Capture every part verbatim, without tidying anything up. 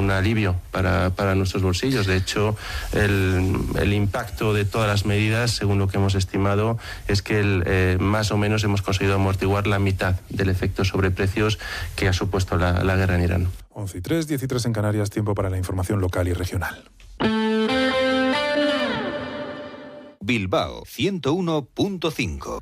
un alivio para, para nuestros bolsillos. De hecho, el, el impacto de todas las medidas, según lo que hemos estimado, es que el, eh, más o menos hemos conseguido amortiguar la mitad del efecto sobre precios que ha supuesto la, la guerra en Irán. once y tres, diez y tres en Canarias, tiempo para la información local y regional. Bilbao ciento uno punto cinco.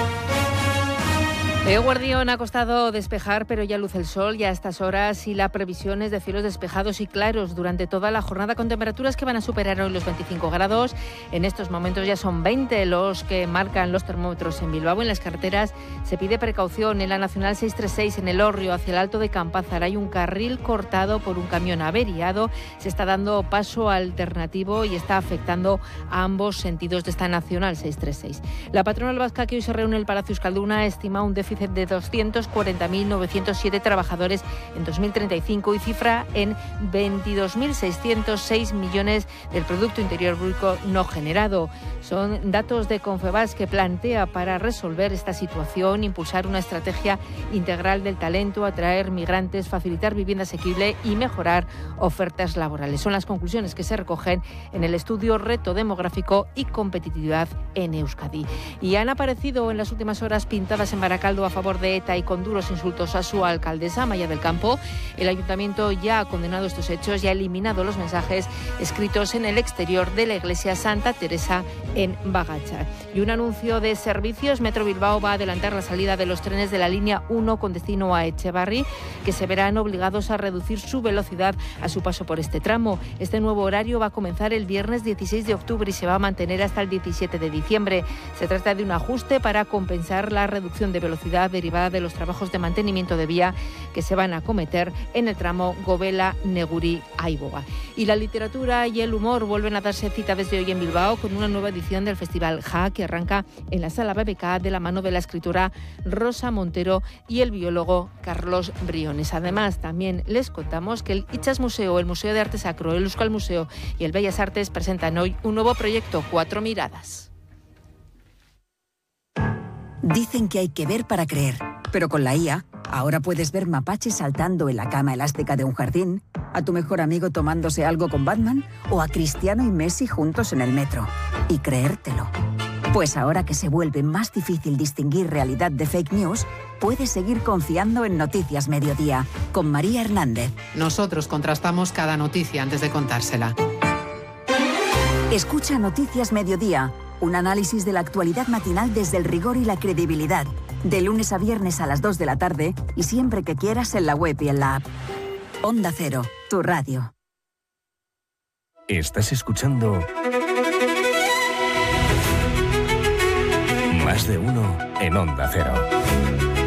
Eguardión ha costado despejar, pero ya luce el sol ya a estas horas y la previsión es de cielos despejados y claros durante toda la jornada con temperaturas que van a superar hoy los veinticinco grados. En estos momentos ya son veinte los que marcan los termómetros en Bilbao. En las carreteras se pide precaución. En la Nacional seiscientos treinta y seis en el Orrio hacia el Alto de Campázar hay un carril cortado por un camión averiado. Se está dando paso alternativo y está afectando a ambos sentidos de esta Nacional seiscientos treinta y seis. La patronal vasca que hoy se reúne en el Palacio Euskalduna estima un déficit de doscientos cuarenta mil novecientos siete trabajadores en dos mil treinta y cinco y cifra en veintidós mil seiscientos seis millones del Producto Interior Bruto no generado. Son datos de Confebask que plantea para resolver esta situación impulsar una estrategia integral del talento, atraer migrantes, facilitar vivienda asequible y mejorar ofertas laborales. Son las conclusiones que se recogen en el estudio Reto Demográfico y Competitividad en Euskadi. Y han aparecido en las últimas horas pintadas en Baracaldo a favor de ETA y con duros insultos a su alcaldesa, Amaia del Campo. El ayuntamiento ya ha condenado estos hechos y ha eliminado los mensajes escritos en el exterior de la iglesia Santa Teresa en Bagachar. Y un anuncio de servicios: Metro Bilbao va a adelantar la salida de los trenes de la línea uno con destino a Etxebarri, que se verán obligados a reducir su velocidad a su paso por este tramo. Este nuevo horario va a comenzar el viernes dieciséis de octubre y se va a mantener hasta el diecisiete de diciembre. Se trata de un ajuste para compensar la reducción de velocidad derivada de los trabajos de mantenimiento de vía que se van a acometer en el tramo Gobela-Neguri-Aiboga. Y la literatura y el humor vuelven a darse cita desde hoy en Bilbao con una nueva edición del Festival Ja, que arranca en la Sala B B K de la mano de la escritora Rosa Montero y el biólogo Carlos Briones. Además, también les contamos que el Itxas Museo, el Museo de Arte Sacro, el Euskal Museo y el Bellas Artes presentan hoy un nuevo proyecto, Cuatro Miradas. Dicen que hay que ver para creer, pero con la I A, ahora puedes ver mapaches saltando en la cama elástica de un jardín, a tu mejor amigo tomándose algo con Batman o a Cristiano y Messi juntos en el metro. Y creértelo. Pues ahora que se vuelve más difícil distinguir realidad de fake news, puedes seguir confiando en Noticias Mediodía, con María Hernández. Nosotros contrastamos cada noticia antes de contársela. Escucha Noticias Mediodía, un análisis de la actualidad matinal desde el rigor y la credibilidad. De lunes a viernes a las dos de la tarde y siempre que quieras en la web y en la app. Onda Cero, tu radio. Estás escuchando Más de Uno en Onda Cero.